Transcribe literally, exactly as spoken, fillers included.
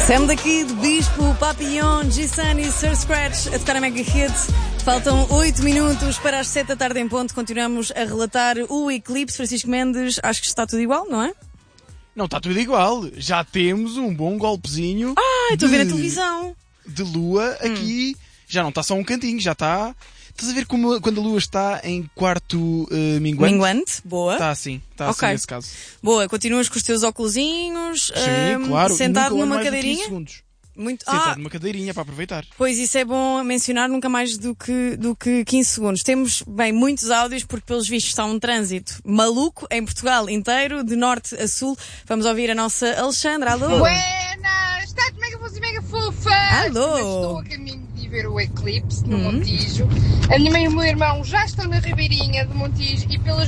Sam daqui de Bispo, Papillon, G-Sunny, Sir Scratch a tocar a Mega Hit. Faltam oito minutos para as sete da tarde em ponto. Continuamos a relatar o eclipse. Francisco Mendes, acho que está tudo igual, não é? Não está tudo igual. Já temos um bom golpezinho. Ah, estou a ver a televisão. De lua aqui. Hum. Já não está só um cantinho, já está... Estás a ver como quando a lua está em quarto uh, minguante? Minguante, boa. Está assim, está okay. assim nesse caso. Boa, continuas com os teus óculosinhos, Sim, um, claro. sentado nunca numa mais cadeirinha? quinze segundos. Muito... Sentado ah, numa cadeirinha para aproveitar. Pois, isso é bom mencionar, nunca mais do que, do que quinze segundos. Temos, bem, muitos áudios, porque pelos vistos está um trânsito maluco em Portugal inteiro, de norte a sul. Vamos ouvir a nossa Alexandra. Alô? Buenas! Estás mega fofa, mega fofa! Alô? Mas estou a caminho de ver o eclipse no hum. Montijo. A minha mãe e o meu irmão já estão na Ribeirinha do Montijo e pelas